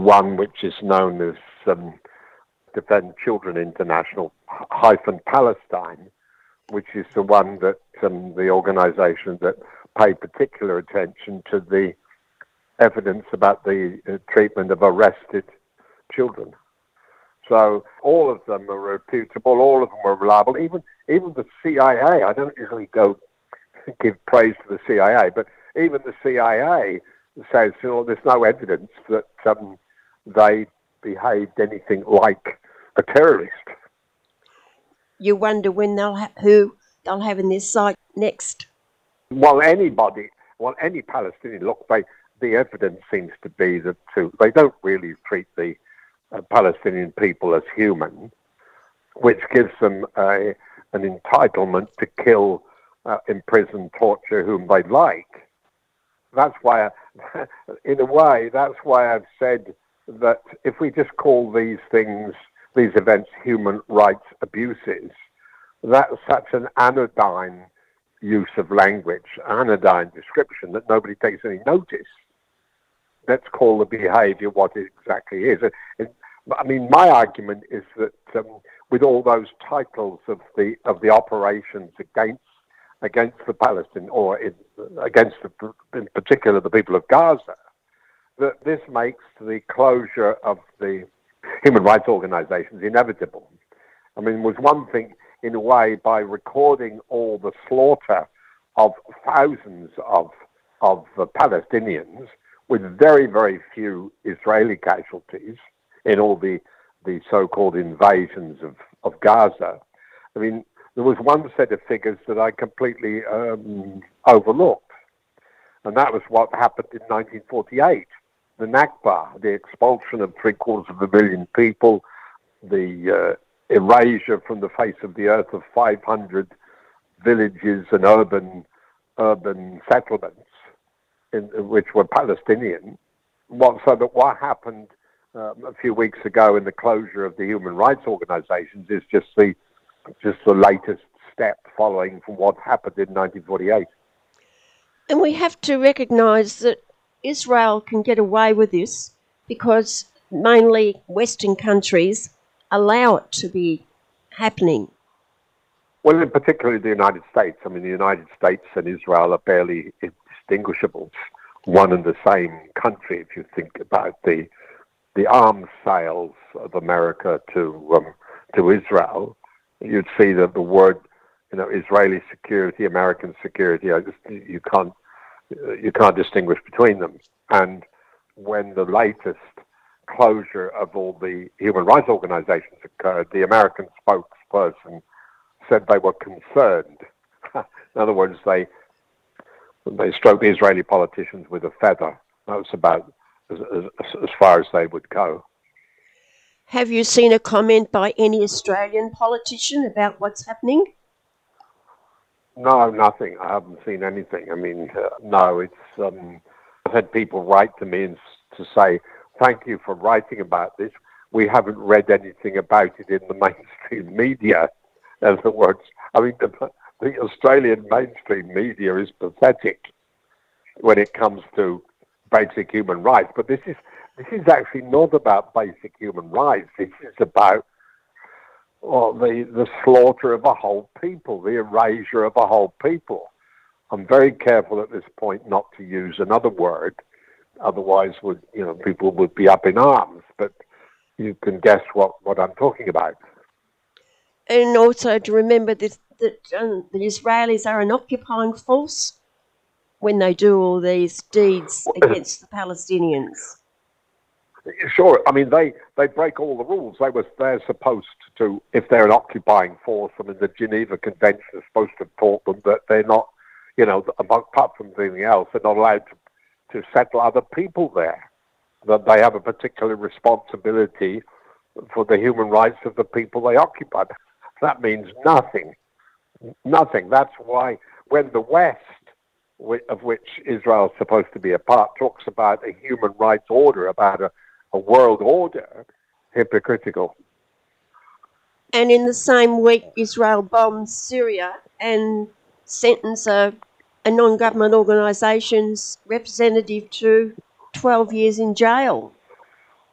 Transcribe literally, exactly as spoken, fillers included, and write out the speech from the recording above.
one which is known as um, Defend Children International hyphen Palestine, which is the one that um, the organisation that paid particular attention to the evidence about the uh, treatment of arrested children. So all of them are reputable, all of them are reliable. Even even the C I A, I don't usually go give praise to the C I A, but even the C I A says, you know, there's no evidence that um, they behaved anything like a terrorist. You wonder when they'll ha- who they'll have in their sight next. Well, anybody, well, any Palestinian, look, they, the evidence seems to be that too, they don't really treat the uh, Palestinian people as human, which gives them a, an entitlement to kill, uh, imprison, torture whom they like. That's why, I, in a way, that's why I've said that if we just call these things, these events, human rights abuses, that's such an anodyne use of language, anodyne description, that nobody takes any notice. Let's call the behaviour what it exactly is. It, I mean, my argument is that um, with all those titles of the of the operations against against the Palestinians, or in, against the, in particular the people of Gaza, that this makes the closure of the human rights organisations inevitable. I mean, it was one thing, in a way, by recording all the slaughter of thousands of of uh, Palestinians with very, very few Israeli casualties in all the, the so-called invasions of, of Gaza. I mean, there was one set of figures that I completely um, overlooked, and that was what happened in nineteen forty-eight. The Nakba, the expulsion of three-quarters of a million people, the uh, erasure from the face of the earth of five hundred villages and urban urban settlements, in, which were Palestinian. What, so that what happened um, a few weeks ago in the closure of the human rights organizations is just the just the latest step following from what happened in nineteen forty-eight. And we have to recognise that Israel can get away with this because mainly Western countries allow it to be happening. Well, in particularly the United States. I mean, the United States and Israel are barely indistinguishable, one and the same country. If you think about the the arms sales of America to um, to Israel, you'd see that the word, you know, Israeli security, American security, I just, you can't you can't distinguish between them. And when the latest closure of all the human rights organizations occurred, the American spokesperson said they were concerned. In other words, they they stroked the Israeli politicians with a feather. That was about as, as, as far as they would go. Have you seen a comment by any Australian politician about what's happening? No, nothing. I haven't seen anything. I mean, uh, no, it's, um, I've had people write to me and to say, thank you for writing about this. We haven't read anything about it in the mainstream media. In other words, I mean, the, the Australian mainstream media is pathetic when it comes to basic human rights. But this is this is actually not about basic human rights. This is about well, the, the slaughter of a whole people, the erasure of a whole people. I'm very careful at this point not to use another word. Otherwise, would you know, people would be up in arms. But you can guess what, what I'm talking about. And also to remember this, that um, the Israelis are an occupying force when they do all these deeds against the Palestinians. Sure. I mean, they, they break all the rules. They was they're supposed to, if they're an occupying force, I mean, the Geneva Convention is supposed to have taught them that they're not, you know, apart from anything else, they're not allowed to, to settle other people there. That they have a particular responsibility for the human rights of the people they occupy. That means nothing. Nothing. That's why when the West, of which Israel is supposed to be a part, talks about a human rights order, about a, a world order, hypocritical. And in the same week, Israel bombs Syria and sentenced a, a non-government organisation's representative to twelve years in jail.